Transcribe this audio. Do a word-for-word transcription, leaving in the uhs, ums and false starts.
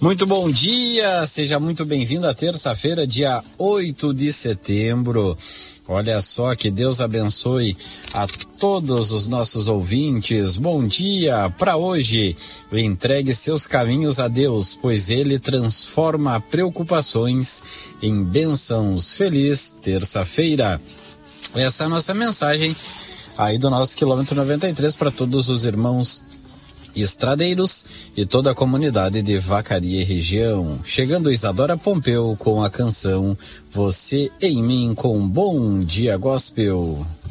Muito bom dia, seja muito bem-vindo à terça-feira, dia oito de setembro. Olha só, que Deus abençoe a todos os nossos ouvintes. Bom dia para hoje. Entregue seus caminhos a Deus, pois Ele transforma preocupações em bênçãos. Feliz terça-feira. Essa é a nossa mensagem aí do nosso quilômetro noventa e três para todos os irmãos estradeiros e toda a comunidade de Vacaria e região. Chegando Isadora Pompeu com a canção Você em Mim, com Bom Dia Gospel.